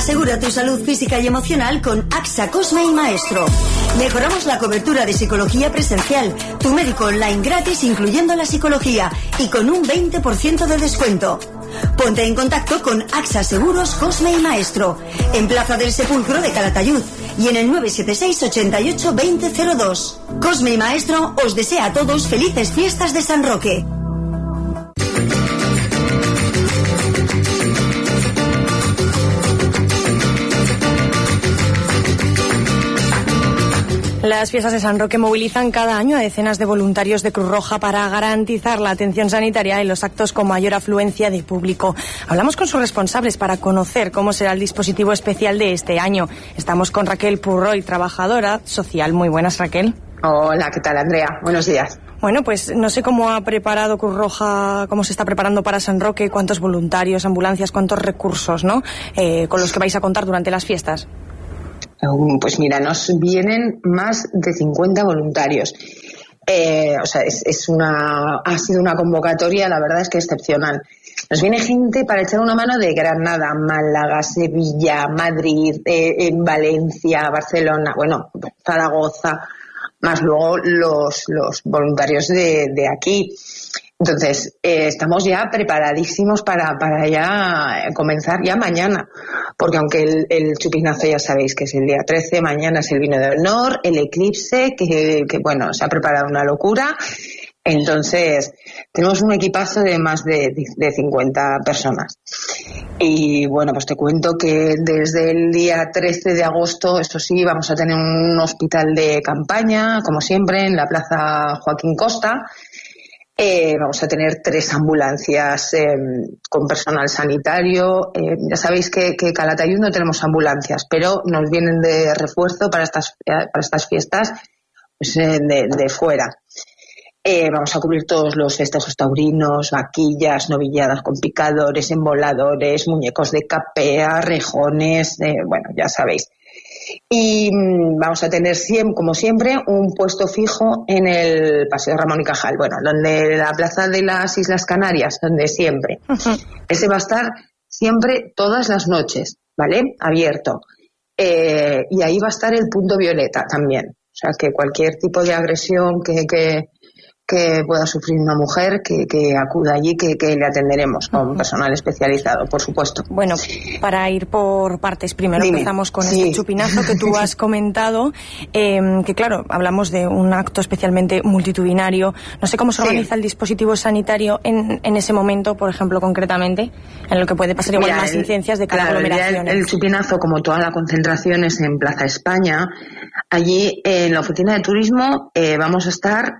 Asegura tu salud física y emocional con AXA Cosme y Maestro. Mejoramos la cobertura de psicología presencial, tu médico online gratis incluyendo la psicología y con un 20% de descuento. Ponte en contacto con AXA Seguros Cosme y Maestro, en Plaza del Sepulcro de Calatayud y en el 976 88 2002. Cosme y Maestro os desea a todos felices fiestas de San Roque. Las fiestas de San Roque movilizan cada año a decenas de voluntarios de Cruz Roja para garantizar la atención sanitaria en los actos con mayor afluencia de público. Hablamos con sus responsables para conocer cómo será el dispositivo especial de este año. Estamos con Raquel Purroy, trabajadora social. Muy buenas, Raquel. Hola, ¿qué tal, Andrea? Buenos días. Bueno, pues no sé cómo ha preparado Cruz Roja, cómo se está preparando para San Roque, cuántos voluntarios, ambulancias, cuántos recursos, ¿no? Con los que vais a contar durante las fiestas. Pues mira, nos vienen más de 50 voluntarios. Ha sido una convocatoria, la verdad es que excepcional. Nos viene gente para echar una mano de Granada, Málaga, Sevilla, Madrid, en Valencia, Barcelona, Zaragoza, más luego los voluntarios de aquí. Entonces, estamos ya preparadísimos para ya comenzar ya mañana, porque aunque el chupinazo ya sabéis que es el día 13, mañana es el vino de honor, el eclipse, que se ha preparado una locura. Entonces, tenemos un equipazo de más de 50 personas. Y bueno, pues te cuento que desde el día 13 de agosto, eso sí, vamos a tener un hospital de campaña, como siempre, en la Plaza Joaquín Costa. Vamos a tener 3 ambulancias con personal sanitario. Ya sabéis que Calatayud no tenemos ambulancias, pero nos vienen de refuerzo para estas fiestas pues, de fuera. Vamos a cubrir todos los festejos taurinos, vaquillas, novilladas con picadores, emboladores, muñecos de capea, rejones, ya sabéis. Y vamos a tener, como siempre, un puesto fijo en el Paseo Ramón y Cajal, donde la Plaza de las Islas Canarias, donde siempre. Uh-huh. Ese va a estar siempre todas las noches, ¿vale? Abierto. Y ahí va a estar el punto violeta también. O sea, que cualquier tipo de agresión que pueda sufrir una mujer, que acuda allí, que le atenderemos con personal especializado, por supuesto. Bueno, para ir por partes, primero empezamos con este chupinazo que tú has comentado, que claro, hablamos de un acto especialmente multitudinario. No sé cómo se organiza el dispositivo sanitario en ese momento, por ejemplo, concretamente, en lo que puede pasar igual más incidencias de cada aglomeración. El chupinazo, como toda la concentración, es en Plaza España. Allí, en la oficina de turismo, vamos a estar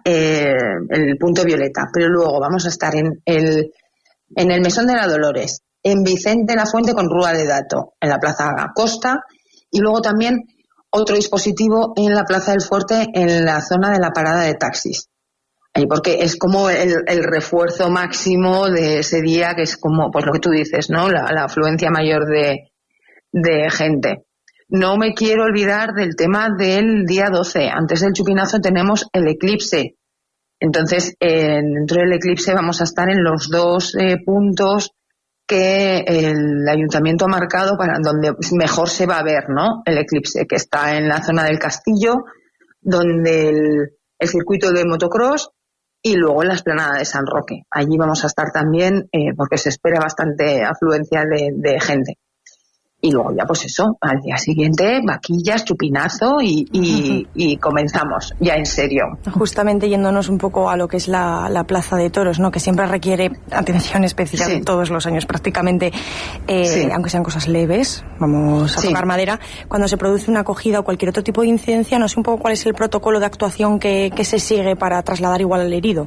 el punto violeta, pero luego vamos a estar en el Mesón de la Dolores, en Vicente La Fuente con Rúa de Dato, en la Plaza Costa, y luego también otro dispositivo en la Plaza del Fuerte, en la zona de la parada de taxis. Porque es como el refuerzo máximo de ese día, que es como pues lo que tú dices, ¿no? La afluencia mayor de gente. No me quiero olvidar del tema del día 12. Antes del chupinazo tenemos el eclipse. Entonces, dentro del eclipse vamos a estar en los 2 puntos que el ayuntamiento ha marcado para donde mejor se va a ver, ¿no? El eclipse, que está en la zona del Castillo, donde el circuito de motocross, y luego en la explanada de San Roque. Allí vamos a estar también, porque se espera bastante afluencia de gente. Y luego ya, pues eso, al día siguiente, vaquillas, chupinazo y comenzamos ya en serio. Justamente yéndonos un poco a lo que es la Plaza de Toros, ¿no? Que siempre requiere atención especial todos los años prácticamente, aunque sean cosas leves, vamos a tocar madera. Cuando se produce una acogida o cualquier otro tipo de incidencia, no sé un poco cuál es el protocolo de actuación que se sigue para trasladar igual al herido.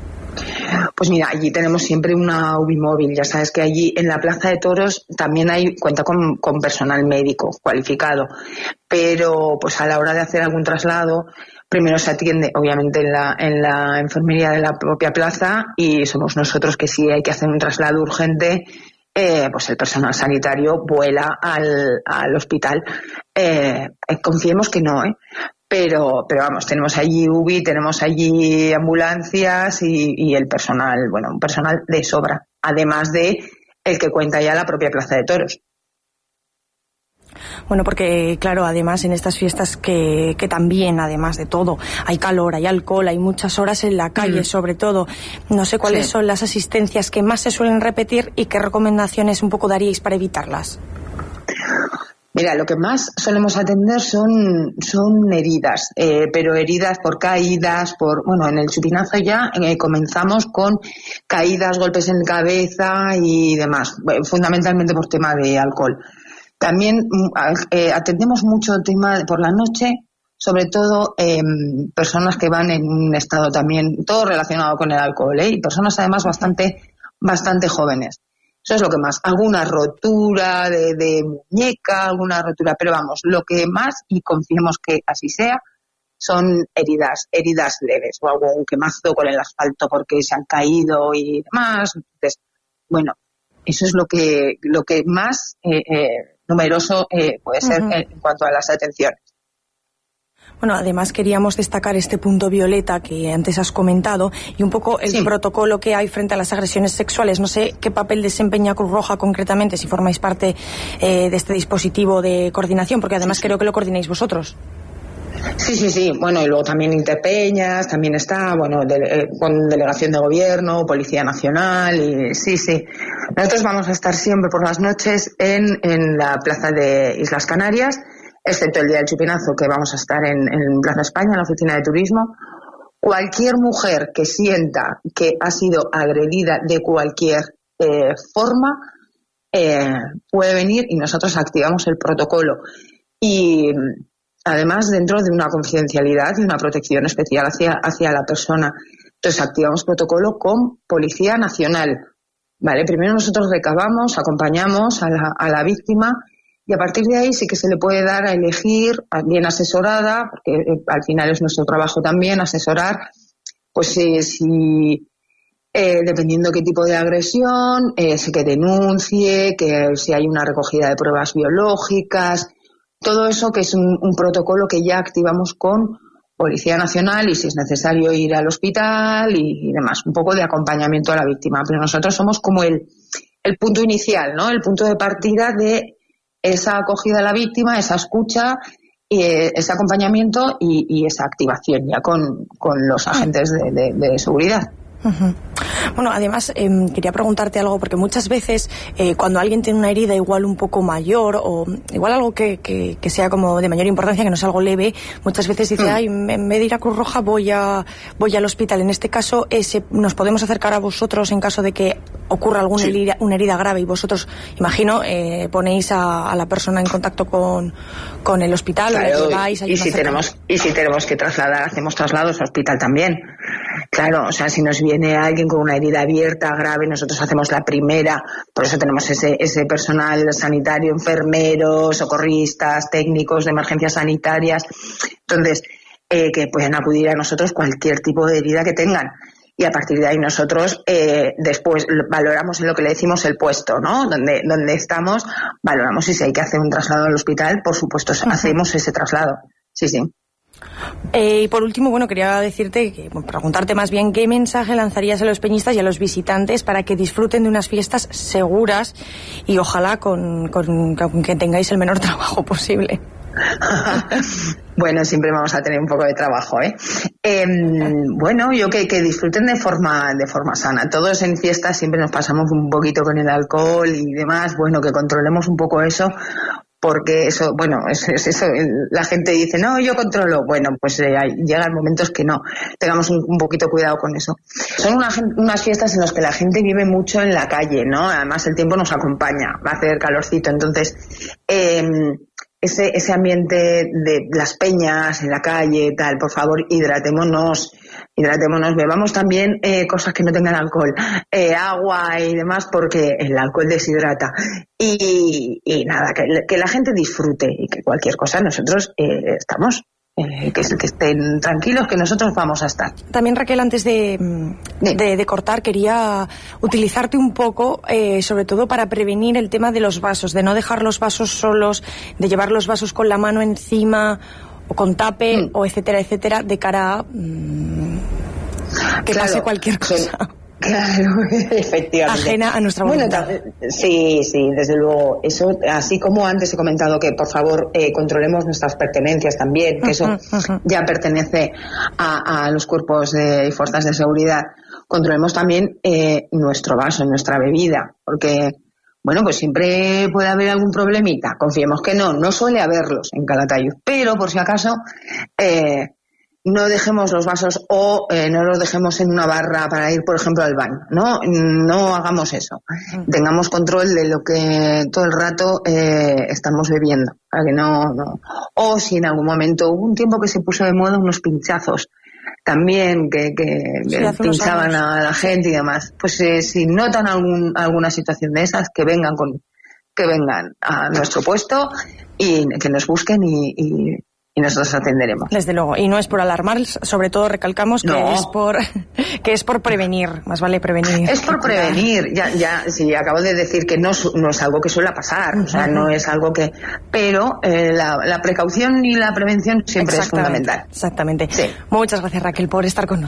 Pues mira, allí tenemos siempre una UBI móvil. Ya sabes que allí en la Plaza de Toros también cuenta con personal médico cualificado, pero pues a la hora de hacer algún traslado, primero se atiende obviamente en la enfermería de la propia plaza, y somos nosotros que si hay que hacer un traslado urgente, pues el personal sanitario vuela al hospital. Confiemos que no, Pero vamos, tenemos allí UBI, tenemos allí ambulancias y el personal, un personal de sobra, además de el que cuenta ya la propia Plaza de Toros. Bueno, porque claro, además en estas fiestas que también, además de todo, hay calor, hay alcohol, hay muchas horas en la calle, sobre todo. No sé cuáles son las asistencias que más se suelen repetir y qué recomendaciones un poco daríais para evitarlas. Mira, lo que más solemos atender son heridas, pero heridas por caídas, en el chupinazo ya comenzamos con caídas, golpes en cabeza y demás, fundamentalmente por tema de alcohol. También atendemos mucho tema por la noche, sobre todo personas que van en un estado también, todo relacionado con el alcohol, y personas además bastante jóvenes. Eso es lo que más. Alguna rotura de muñeca, alguna rotura, pero vamos, lo que más, y confiemos que así sea, son heridas leves, o algún quemazo con el asfalto porque se han caído y demás. Entonces, bueno, eso es lo que más numeroso puede ser en cuanto a las atenciones. Bueno, además queríamos destacar este punto violeta que antes has comentado y un poco el protocolo que hay frente a las agresiones sexuales. No sé qué papel desempeña Cruz Roja concretamente, si formáis parte de este dispositivo de coordinación, porque además creo que lo coordináis vosotros. Sí. Bueno, y luego también Interpeñas, también está, con delegación de gobierno, Policía Nacional, y sí. Nosotros vamos a estar siempre por las noches en la plaza de Islas Canarias, excepto el día del chupinazo, que vamos a estar en Plaza España, en la oficina de turismo. Cualquier mujer que sienta que ha sido agredida de cualquier forma puede venir y nosotros activamos el protocolo. Y además dentro de una confidencialidad y una protección especial hacia la persona. Entonces activamos protocolo con Policía Nacional. Vale, primero nosotros recabamos, acompañamos a la víctima y a partir de ahí sí que se le puede dar a elegir, bien asesorada, porque al final es nuestro trabajo también asesorar, pues si dependiendo qué tipo de agresión, que denuncie, que si hay una recogida de pruebas biológicas, todo eso que es un protocolo que ya activamos con Policía Nacional y si es necesario ir al hospital y demás, un poco de acompañamiento a la víctima. Pero nosotros somos como el punto inicial, ¿no? El punto de partida de esa acogida a la víctima, esa escucha, ese acompañamiento y esa activación ya con los agentes de seguridad. Uh-huh. Bueno, además quería preguntarte algo, porque muchas veces cuando alguien tiene una herida igual un poco mayor o igual algo que sea como de mayor importancia, que no sea algo leve, muchas veces dice, en vez de ir a Cruz Roja voy al hospital. En este caso, nos podemos acercar a vosotros en caso de que ocurra una herida grave y vosotros, imagino, ponéis a la persona en contacto con el hospital. Claro, o la lleváis, y si tenemos que trasladar, hacemos traslados al hospital también. Claro, o sea, si nos viene alguien con una herida abierta, grave, nosotros hacemos la primera, por eso tenemos ese personal sanitario, enfermeros, socorristas, técnicos de emergencias sanitarias, entonces, que pueden acudir a nosotros cualquier tipo de herida que tengan. Y a partir de ahí nosotros después valoramos en lo que le decimos el puesto, ¿no? Donde estamos, valoramos si hay que hacer un traslado al hospital, por supuesto, hacemos ese traslado, sí. Y por último, quería preguntarte más bien qué mensaje lanzarías a los peñistas y a los visitantes para que disfruten de unas fiestas seguras y ojalá con que tengáis el menor trabajo posible. Bueno, siempre vamos a tener un poco de trabajo, yo que disfruten de forma sana. Todos en fiestas siempre nos pasamos un poquito con el alcohol y demás, que controlemos un poco eso. Porque eso, es eso, la gente dice, no, yo controlo. Pues llegan momentos que no, tengamos un poquito cuidado con eso. Son unas fiestas en las que la gente vive mucho en la calle, ¿no? Además el tiempo nos acompaña, va a hacer calorcito, entonces ese ambiente de las peñas, en la calle, tal, por favor, hidratémonos, bebamos también cosas que no tengan alcohol, agua y demás, porque el alcohol deshidrata. Y nada, que la gente disfrute y que cualquier cosa nosotros estamos, que estén tranquilos, que nosotros vamos a estar. También, Raquel, antes de cortar, quería utilizarte un poco, sobre todo para prevenir el tema de los vasos, de no dejar los vasos solos, de llevar los vasos con la mano encima o con tape o etcétera, de cara a que pase cualquier cosa. Claro, efectivamente. Ajena a nuestra voluntad. Bueno, sí, desde luego. Eso, así como antes he comentado que por favor controlemos nuestras pertenencias también, que eso ya pertenece a los cuerpos y fuerzas de seguridad. Controlemos también nuestro vaso, nuestra bebida, porque bueno, pues siempre puede haber algún problemita. Confiemos que no suele haberlos en Calatayud, pero por si acaso no dejemos los vasos o no los dejemos en una barra para ir, por ejemplo, al baño. No hagamos eso. Tengamos control de lo que todo el rato estamos bebiendo. Para que no. O si en algún momento hubo un tiempo que se puso de moda unos pinchazos también que pinchaban a la gente y demás. Pues si notan alguna situación de esas, que vengan a nuestro puesto y que nos busquen y nosotros atenderemos. Desde luego, y no es por alarmar, sobre todo recalcamos que es por prevenir, más vale prevenir. Es por prevenir, ya sí, acabo de decir que no es algo que suele pasar, o sea, no es algo que... Pero la precaución y la prevención siempre es fundamental. Exactamente. Sí. Muchas gracias, Raquel, por estar con nosotros.